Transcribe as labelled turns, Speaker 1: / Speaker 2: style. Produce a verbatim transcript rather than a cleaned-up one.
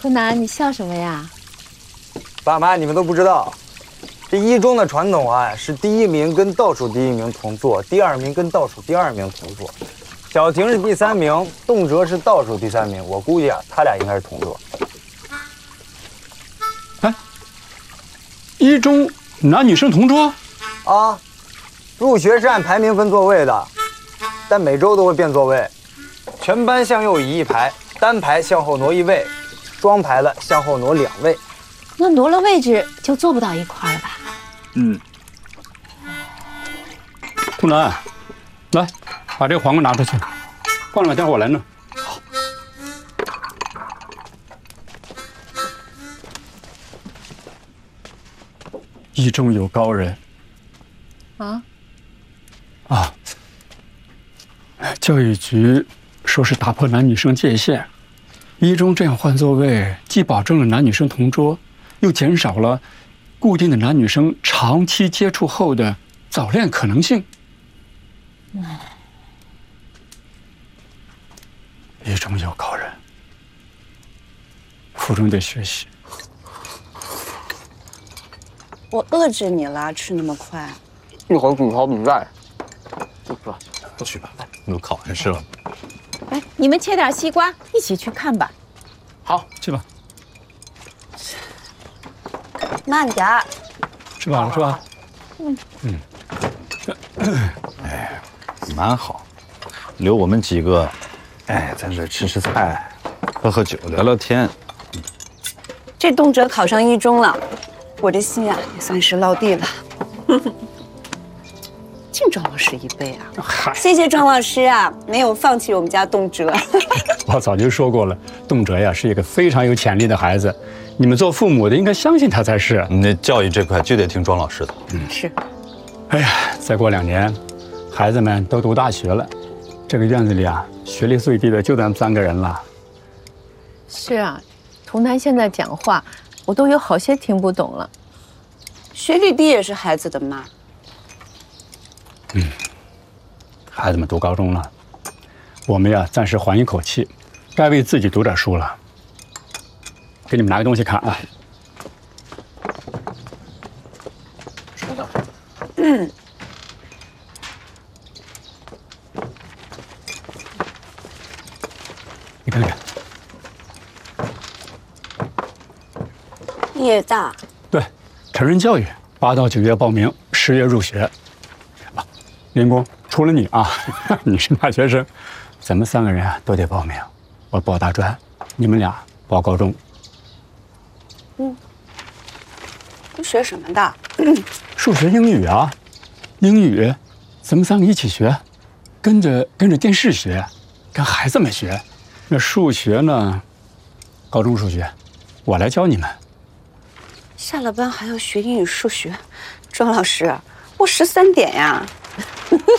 Speaker 1: 图南，你笑什么呀？
Speaker 2: 爸妈，你们都不知道，这一中的传统啊，是第一名跟倒数第一名同坐，第二名跟倒数第二名同坐。小婷是第三名，动辄是倒数第三名。我估计啊，他俩应该是同坐。
Speaker 3: 哎，一中男女生同桌
Speaker 2: 啊，入学是按排名分座位的，但每周都会变座位。全班向右移一排，单排向后挪一位，双排了向后挪两位。
Speaker 1: 那挪了位置就坐不到一块儿了吧？
Speaker 3: 嗯。图南，来，把这个黄瓜拿出去，放两天我来弄。好。一中有高人。啊？啊！教育局说是打破男女生界限，一中这样换座位，既保证了男女生同桌，又减少了固定的男女生长期接触后的早恋可能性。嗯，一中有高人，附中得学习。
Speaker 4: 我饿着你了，吃那么快。
Speaker 5: 一会儿煮炒比赛，
Speaker 6: 是吧？不去吧，有考完试了。
Speaker 1: 哎，你们切点西瓜，一起去看吧。
Speaker 3: 好，去吧。
Speaker 4: 慢点儿。
Speaker 3: 吃饱了是吧？
Speaker 1: 嗯
Speaker 6: 嗯。哎，蛮好，留我们几个，哎，在这吃吃菜，喝喝酒，聊聊天。
Speaker 4: 这动辄考上一中了，我这心啊也算是落地了。敬庄老师一杯啊！谢谢庄老师啊，没有放弃我们家动辄。
Speaker 3: 我早就说过了，动辄呀是一个非常有潜力的孩子，你们做父母的应该相信他才是。
Speaker 6: 那教育这块就得听庄老师的。
Speaker 4: 嗯，是。
Speaker 3: 哎呀，再过两年，孩子们都读大学了，这个院子里啊，学历最低的就咱们三个人了。
Speaker 1: 是啊，图南现在讲话，我都有好些听不懂了。
Speaker 4: 学历低也是孩子的妈。
Speaker 3: 嗯，孩子们读高中了，我们呀暂时缓一口气，该为自己读点书了。给你们拿个东西看啊。
Speaker 4: 嗯。
Speaker 3: 你看看。
Speaker 4: 夜大。
Speaker 3: 对，成人教育，八到九月报名，十月入学。林工，除了你啊，你是大学生，咱们三个人啊都得报名。我报大专，你们俩报高中。
Speaker 4: 嗯，你学什么的？
Speaker 3: 数学、英语啊，英语，咱们三个一起学，跟着跟着电视学，跟孩子们学。那数学呢？高中数学，我来教你们。
Speaker 4: 下了班还要学英语、数学，庄老师，我十三点呀。